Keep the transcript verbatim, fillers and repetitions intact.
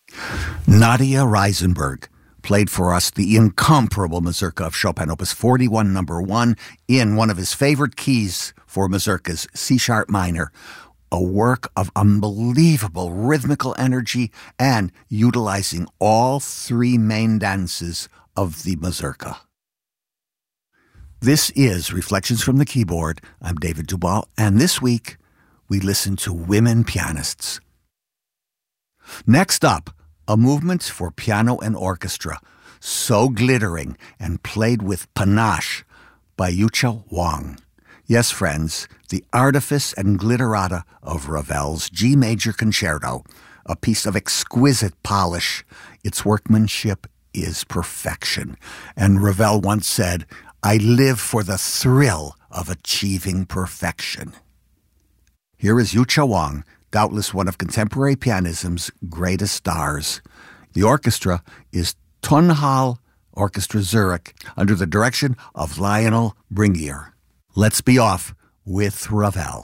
Nadia Reisenberg played for us the incomparable mazurka of Chopin, Opus forty-one, number one, in one of his favorite keys for mazurkas, C-sharp minor. A work of unbelievable rhythmical energy and utilizing all three main dances of the mazurka. This is Reflections from the Keyboard. I'm David Dubal, and this week we listen to women pianists. Next up, a movement for piano and orchestra, so glittering and played with panache by Yucha Wang. Yes, friends, the artifice and glitterata of Ravel's G Major Concerto, a piece of exquisite polish. Its workmanship is perfection. And Ravel once said, "I live for the thrill of achieving perfection." Here is Yucha Wang, doubtless one of contemporary pianism's greatest stars. The orchestra is Tonhalle Orchestra Zurich under the direction of Lionel Bringier. Let's be off with Ravel.